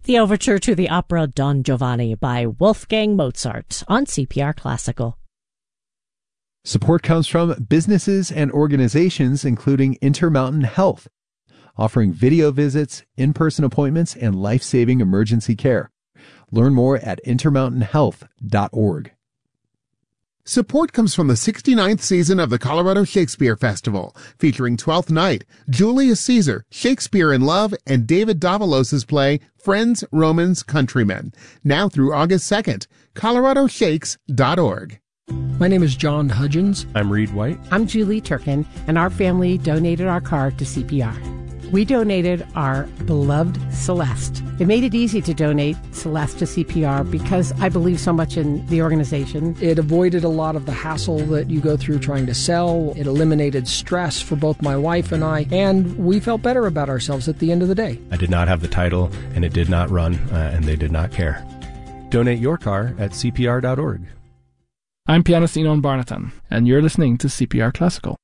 The overture to the opera Don Giovanni by Wolfgang Mozart on CPR Classical. Support comes from businesses and organizations including Intermountain Health, offering video visits, in-person appointments, and life-saving emergency care. Learn more at intermountainhealth.org. Support comes from the 69th season of the Colorado Shakespeare Festival, featuring Twelfth Night, Julius Caesar, Shakespeare in Love, and David Davalos' play Friends, Romans, Countrymen. Now through August 2nd, coloradoshakes.org. My name is John Hudgens. I'm Reed White. I'm Julie Turkin, and our family donated our car to CPR. We donated our beloved Celeste. It made it easy to donate Celeste to CPR because I believe so much in the organization. It avoided a lot of the hassle that you go through trying to sell. It eliminated stress for both my wife and I, and we felt better about ourselves at the end of the day. I did not have the title, and it did not run, and they did not care. Donate your car at CPR.org. I'm pianist Enon Barnaton, and you're listening to CPR Classical.